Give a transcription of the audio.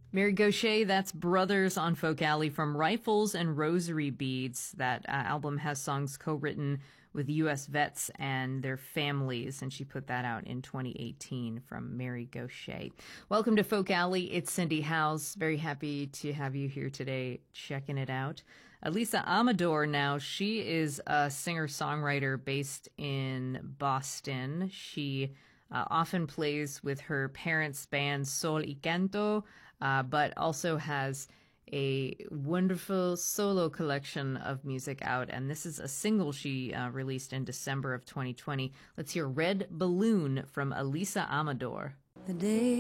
Mary Gaucher, that's Brothers on Folk Alley from Rifles and Rosary Beads. That album has songs co-written with U.S. vets and their families, and she put that out in 2018 from Mary Gaucher. Welcome to Folk Alley. It's Cindy Howes. Very happy to have you here today checking it out. Alisa Amador now, she is a singer-songwriter based in Boston. She often plays with her parents' band Sol y Canto, but also has a wonderful solo collection of music out. And this is a single she released in December of 2020. Let's hear Red Balloon from Alisa Amador. The day